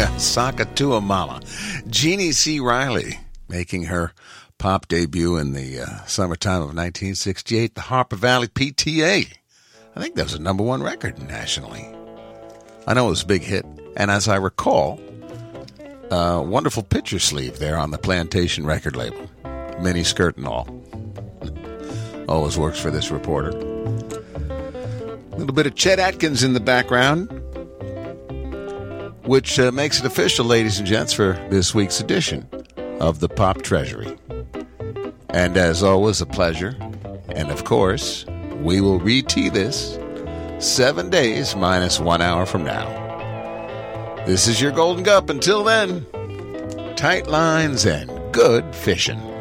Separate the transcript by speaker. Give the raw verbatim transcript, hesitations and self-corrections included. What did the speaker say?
Speaker 1: Sakatua Mama. Jeannie C. Riley making her pop debut in the uh, summertime of nineteen sixty-eight, the Harper Valley P T A. I think that was a number one record nationally. I know it was a big hit. And as I recall, a wonderful picture sleeve there on the Plantation record label. Mini skirt and all. Always works for this reporter. A little bit of Chet Atkins in the background, which uh, makes it official, ladies and gents, for this week's edition of the Pop Treasury. And as always, a pleasure. And of course, we will re-tee this seven days minus one hour from now. This is your Golden Gup. Until then, tight lines and good fishing.